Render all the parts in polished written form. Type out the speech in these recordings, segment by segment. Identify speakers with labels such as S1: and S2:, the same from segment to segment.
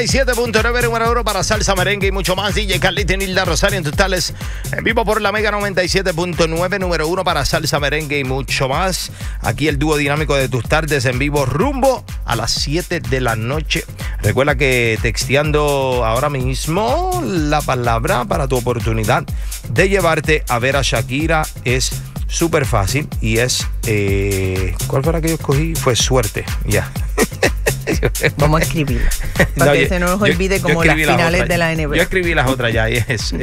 S1: 7.9 número 1 para salsa, merengue y mucho más. DJ Carlito y Nilda Rosario en tus tales en vivo por la Mega 97.9 número 1 para salsa, merengue y mucho más. Aquí el dúo dinámico de tus tardes en vivo rumbo a las 7 de la noche. Recuerda que texteando ahora mismo la palabra para tu oportunidad de llevarte a ver a Shakira es súper fácil y es ¿cuál fue la que yo escogí? Fue suerte, ya.
S2: Vamos a escribirla para que se nos olvide como las finales de la NBA.
S1: Yo escribí las otras ya. Es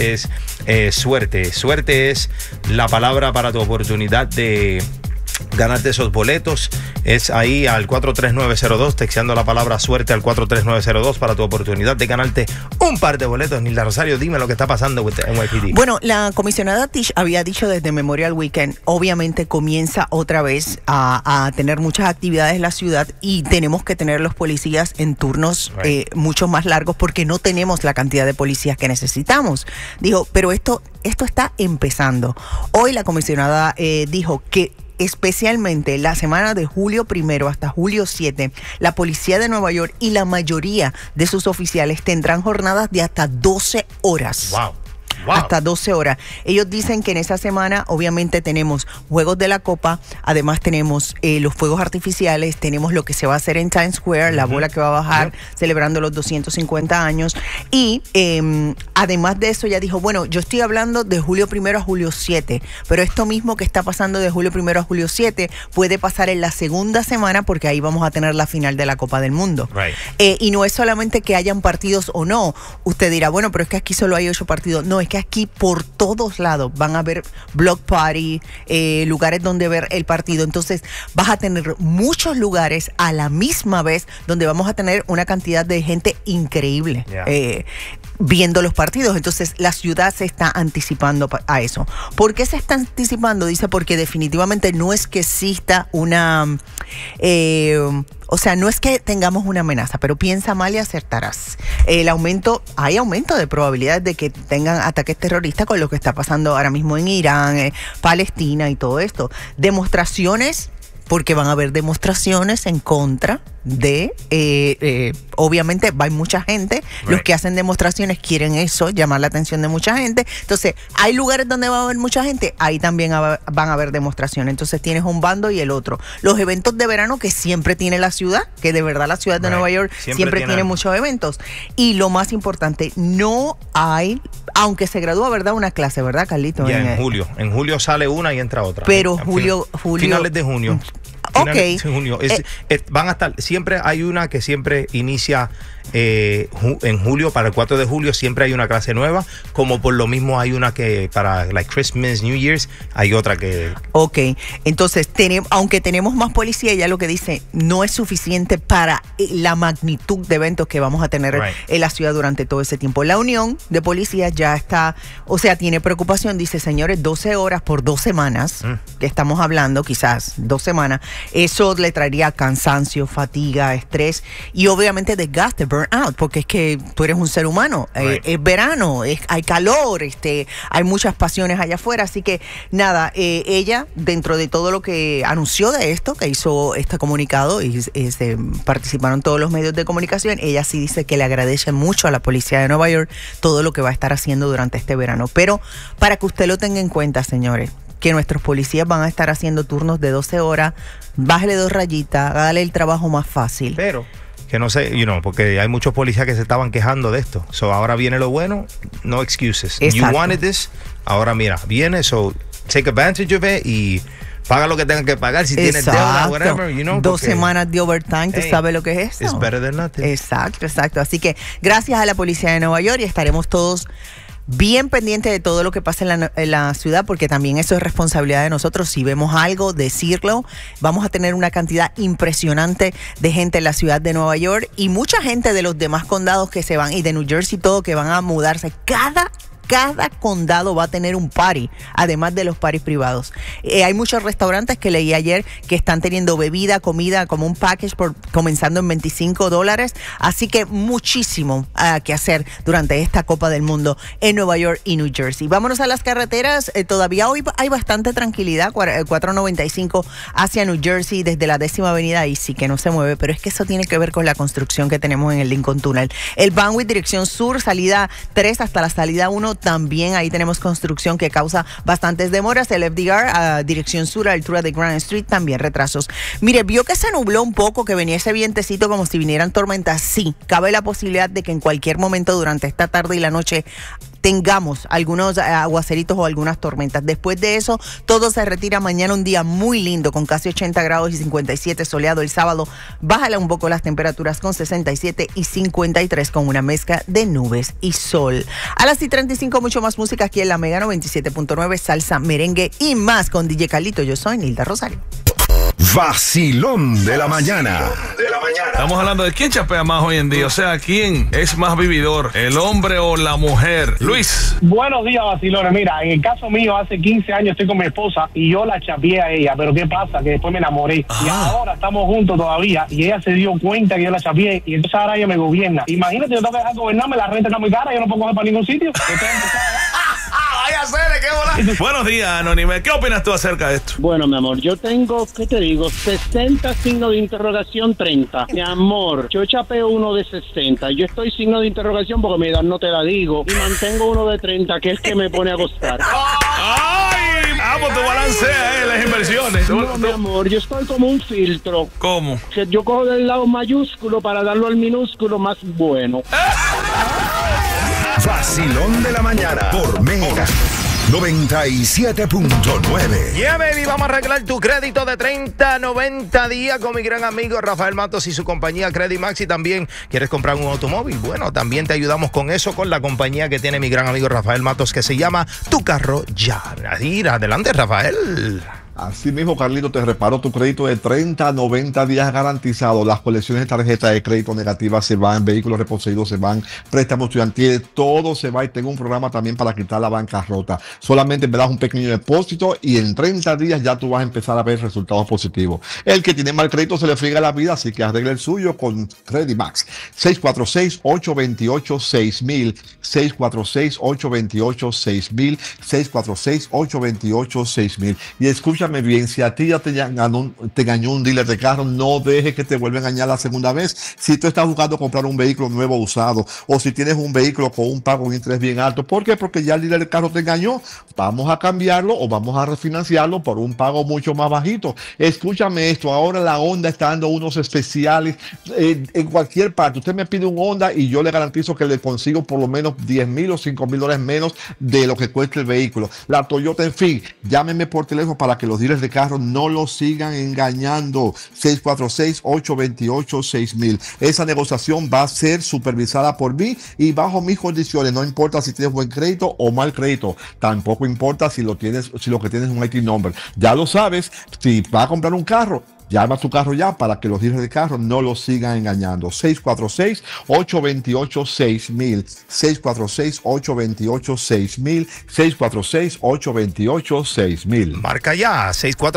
S1: suerte. Suerte es la palabra para tu oportunidad de ganarte esos boletos. Es ahí al 43902, texteando la palabra suerte al 43902 para tu oportunidad de ganarte un par de boletos. Nilda Rosario, dime lo que está pasando en NYPD.
S2: Bueno, la comisionada Tish había dicho desde Memorial Weekend, obviamente comienza otra vez a tener muchas actividades en la ciudad y tenemos que tener los policías en turnos mucho más largos porque no tenemos la cantidad de policías que necesitamos. Dijo, pero esto está empezando. Hoy la comisionada dijo que especialmente la semana de julio 1 hasta julio 7, la policía de Nueva York y la mayoría de sus oficiales tendrán jornadas de hasta 12 horas.
S1: Wow.
S2: Hasta 12 horas. Ellos dicen que en esa semana obviamente tenemos juegos de la Copa, además tenemos los fuegos artificiales, tenemos lo que se va a hacer en Times Square, la bola que va a bajar celebrando los 250 años y además de eso ya dijo, bueno, yo estoy hablando de julio 1 a julio 7, pero esto mismo que está pasando de julio 1 a julio 7 puede pasar en la segunda semana porque ahí vamos a tener la final de la Copa del Mundo. Y no es solamente que hayan partidos o no. Usted dirá, bueno, pero es que aquí solo hay 8 partidos. No, es que aquí por todos lados van a haber block party, lugares donde ver el partido. Entonces vas a tener muchos lugares a la misma vez donde vamos a tener una cantidad de gente increíble viendo los partidos. Entonces la ciudad se está anticipando a eso. ¿Por qué se está anticipando? Dice porque definitivamente no es que exista una... o sea, no es que tengamos una amenaza, pero piensa mal y acertarás. Hay aumento de probabilidades de que tengan ataques terroristas con lo que está pasando ahora mismo en Irán, Palestina y todo esto. Demostraciones, porque van a haber demostraciones en contra de, obviamente va a haber mucha gente, los que hacen demostraciones quieren eso, llamar la atención de mucha gente, entonces hay lugares donde va a haber mucha gente, ahí también van a haber demostraciones, entonces tienes un bando y el otro. Los eventos de verano que siempre tiene la ciudad, que de verdad la ciudad de Nueva York siempre tiene muchos eventos, y lo más importante, no hay, aunque se gradúa, ¿verdad? Una clase, ¿verdad, Carlito?
S1: Ya en julio sale una y entra otra.
S2: Pero julio
S1: finales de junio.
S2: Okay.
S1: En junio. Van a estar, siempre hay una que siempre inicia en julio, para el 4 de julio siempre hay una clase nueva, como por lo mismo hay una que para like Christmas, New Year's, hay otra que...
S2: Ok, entonces aunque tenemos más policía, ya lo que dice, no es suficiente para la magnitud de eventos que vamos a tener en la ciudad durante todo ese tiempo. La Unión de Policías ya está, o sea, tiene preocupación, dice, señores, 12 horas por 2 semanas, que estamos hablando, quizás 2 semanas, eso le traería cansancio, fatiga, estrés y obviamente desgaste, burnout, porque es que tú eres un ser humano, es verano, hay calor, hay muchas pasiones allá afuera, así que nada, ella dentro de todo lo que anunció de esto, que hizo este comunicado y participaron todos los medios de comunicación, ella sí dice que le agradece mucho a la policía de Nueva York todo lo que va a estar haciendo durante este verano, pero para que usted lo tenga en cuenta, señores, que nuestros policías van a estar haciendo turnos de 12 horas, bájale 2 rayitas, hágale el trabajo más fácil.
S1: Pero que no sé, porque hay muchos policías que se estaban quejando de esto. So ahora viene lo bueno, no excuses.
S2: Exacto.
S1: You wanted this, ahora mira, viene, so take advantage of it y paga lo que tengan que pagar si tienes deuda, whatever,
S2: 2 semanas de overtime, ¿tú sabes lo que es eso?
S1: It's better than nothing.
S2: Exacto. Así que gracias a la policía de Nueva York y estaremos todos bien pendiente de todo lo que pasa en la ciudad, porque también eso es responsabilidad de nosotros. Si vemos algo, decirlo. Vamos a tener una cantidad impresionante de gente en la ciudad de Nueva York y mucha gente de los demás condados que se van, y de New Jersey y todo, que van a mudarse. Cada cada condado va a tener un party, además de los parties privados. Hay muchos restaurantes que leí ayer que están teniendo bebida, comida, como un package comenzando en $25. Así que muchísimo que hacer durante esta Copa del Mundo en Nueva York y New Jersey. Vámonos a las carreteras. Todavía hoy hay bastante tranquilidad. 495 hacia New Jersey desde la 10ª avenida. Ahí sí que no se mueve, pero es que eso tiene que ver con la construcción que tenemos en el Lincoln Tunnel. El Banwich, dirección sur, salida 3 hasta la salida 1, también ahí tenemos construcción que causa bastantes demoras. El FDR, dirección sur, a la altura de Grand Street, también retrasos. Mire, vio que se nubló un poco, que venía ese vientecito como si vinieran tormentas. Sí, cabe la posibilidad de que en cualquier momento durante esta tarde y la noche tengamos algunos aguaceritos o algunas tormentas. Después de eso, todo se retira. Mañana un día muy lindo con casi 80 grados y 57 soleado. El sábado bájale un poco las temperaturas con 67 y 53 con una mezcla de nubes y sol. A las 35 mucho más música aquí en la Mega 97.9, salsa, merengue y más con DJ Carlito. Yo soy Nilda Rosario.
S3: Vacilón de la mañana.
S4: Estamos hablando de quién chapea más hoy en día. O sea, quién es más vividor, el hombre o la mujer. Luis.
S5: Buenos días, vacilones. Mira, en el caso mío, hace 15 años estoy con mi esposa y yo la chapeé a ella. Pero ¿qué pasa? Que después me enamoré. Y ahora estamos juntos todavía y ella se dio cuenta que yo la chapeé y entonces ahora ella me gobierna. Imagínate, yo tengo que dejar gobernarme, la renta está muy cara, yo no puedo coger para ningún sitio.
S4: Vaya Cele, qué bola. Buenos días, Anónime. ¿Qué opinas tú acerca de esto?
S6: Bueno, mi amor, yo tengo, ¿qué te digo? 60 signos de interrogación, 30. Mi amor, yo chapeo uno de 60. Yo estoy signo de interrogación porque mi edad no te la digo. Y mantengo uno de 30, que es que me pone a gustar.
S4: ¡Ay! Vamos, tú balanceas las inversiones.
S6: No, mi amor, yo estoy como un filtro.
S4: ¿Cómo?
S6: Que yo cojo del lado mayúsculo para darlo al minúsculo más bueno.
S3: Vacilón de la mañana por Mega 97.9.
S1: Yeah, baby, vamos a arreglar tu crédito de 30 a 90 días con mi gran amigo Rafael Matos y su compañía Credit Max. Y también quieres comprar un automóvil, bueno, también te ayudamos con eso, con la compañía que tiene mi gran amigo Rafael Matos, que se llama Tu Carro Ya. Adelante, Rafael.
S7: Así mismo, Carlito, te reparo tu crédito de 30 a 90 días garantizado. Las colecciones de tarjetas de crédito negativas se van, vehículos reposeídos se van, préstamos estudiantiles, todo se va. Y tengo un programa también para quitar la bancarrota. Solamente me das un pequeño depósito y en 30 días ya tú vas a empezar a ver resultados positivos. El que tiene mal crédito se le friega la vida, así que arregle el suyo con Credit Max. 646-828-6000, 646-828-6000, 646-828-6000. Y escucha bien, si a ti ya te engañó un dealer de carro, no dejes que te vuelva a engañar la segunda vez. Si tú estás buscando comprar un vehículo nuevo usado o si tienes un vehículo con un pago de interés bien alto, ¿por qué? Porque ya el dealer de carro te engañó. Vamos a cambiarlo o vamos a refinanciarlo por un pago mucho más bajito. Escúchame esto, ahora la Honda está dando unos especiales en cualquier parte. Usted me pide un Honda y yo le garantizo que le consigo por lo menos $10,000 o $5,000 menos de lo que cuesta el vehículo. La Toyota, en fin, llámeme por teléfono para que los dealers de carro no los sigan engañando. 646-828-6000. Esa negociación va a ser supervisada por mí y bajo mis condiciones. No importa si tienes buen crédito o mal crédito. Tampoco importa si lo que tienes es un IT number. Ya lo sabes, si vas a comprar un carro, llama a tu carro ya para que los dealers de carro no los sigan engañando. 646-828-6000. 646-828-6000. 646-828-6000.
S1: Marca ya,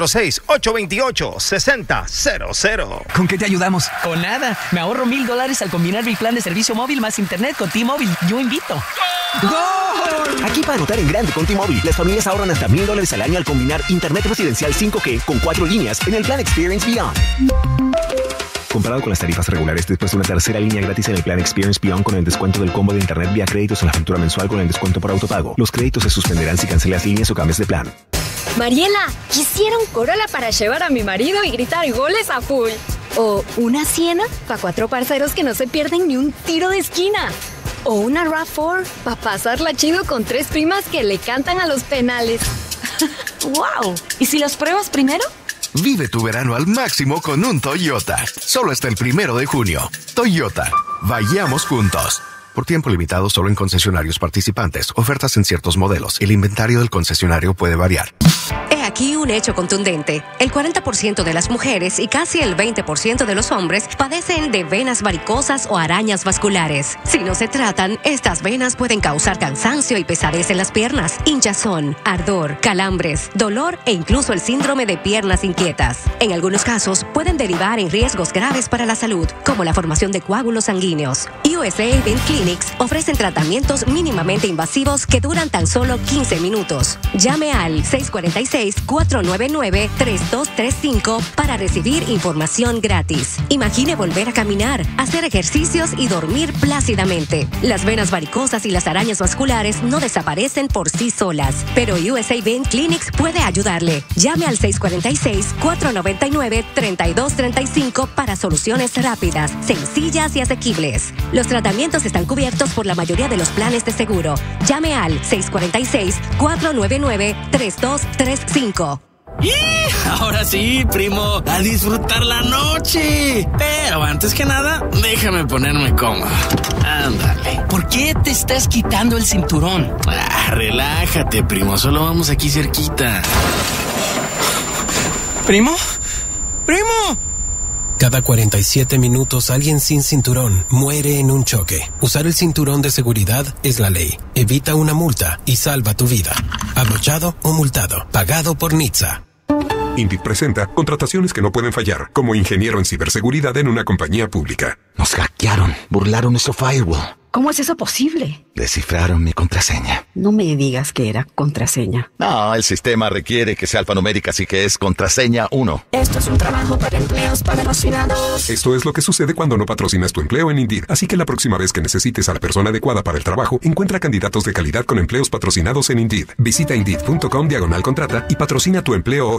S1: 646-828-6000.
S8: ¿Con qué te ayudamos?
S9: Con nada. Me ahorro $1,000 al combinar mi plan de servicio móvil más internet con T-Mobile. Yo invito.
S8: ¡Gol! Aquí para anotar en grande con T-Mobile, las familias ahorran hasta $1,000 al año al combinar internet residencial 5G con 4 líneas en el plan Experience Beyond. Comparado con las tarifas regulares, después de una tercera línea gratis en el plan Experience Beyond con el descuento del combo de internet vía créditos en la factura mensual con el descuento por autopago. Los créditos se suspenderán si cancelas líneas o cambias de plan.
S10: Mariela, quisiera un Corolla para llevar a mi marido y gritar goles a full. O una Siena para 4 parceros que no se pierden ni un tiro de esquina. O una RAV4 para pasarla chido con 3 primas que le cantan a los penales.
S9: ¡Wow! ¿Y si las pruebas primero?
S3: Vive tu verano al máximo con un Toyota. Solo hasta el 1 de junio. Toyota. Vayamos juntos. Por tiempo limitado solo en concesionarios participantes. Ofertas en ciertos modelos. El inventario del concesionario puede variar.
S11: He aquí un hecho contundente. El 40% de las mujeres y casi el 20% de los hombres padecen de venas varicosas o arañas vasculares. Si no se tratan, estas venas pueden causar cansancio y pesadez en las piernas, hinchazón, ardor, calambres, dolor e incluso el síndrome de piernas inquietas. En algunos casos, pueden derivar en riesgos graves para la salud, como la formación de coágulos sanguíneos. USA Vein Clinics ofrecen tratamientos mínimamente invasivos que duran tan solo 15 minutos. Llame al 646-499-3235 para recibir información gratis. Imagine volver a caminar, hacer ejercicios y dormir plácidamente. Las venas varicosas y las arañas vasculares no desaparecen por sí solas, pero USA Vein Clinics puede ayudarle. Llame al 646-499-3235 para soluciones rápidas, sencillas y asequibles. Los tratamientos están cubiertos por la mayoría de los planes de seguro. Llame al 646-499-3235.
S12: Ahora sí, primo, a disfrutar la noche. Pero antes que nada, déjame ponerme cómodo. Ándale.
S9: ¿Por qué te estás quitando el cinturón?
S12: Relájate, primo, solo vamos aquí cerquita.
S9: ¿Primo? ¡Primo!
S13: Cada 47 minutos alguien sin cinturón muere en un choque. Usar el cinturón de seguridad es la ley. Evita una multa y salva tu vida. Abrochado o multado. Pagado por NHTSA.
S14: Indeed presenta contrataciones que no pueden fallar, como ingeniero en ciberseguridad en una compañía pública.
S15: Nos hackearon, burlaron nuestro firewall.
S16: ¿Cómo es eso posible?
S15: Descifraron mi contraseña.
S16: No me digas que era contraseña.
S15: No, el sistema requiere que sea alfanumérica, así que es contraseña 1.
S16: Esto es un trabajo para empleos patrocinados.
S14: Esto es lo que sucede cuando no patrocinas tu empleo en Indeed. Así que la próxima vez que necesites a la persona adecuada para el trabajo, encuentra candidatos de calidad con empleos patrocinados en Indeed. Visita Indeed.com/contrata y patrocina tu empleo hoy.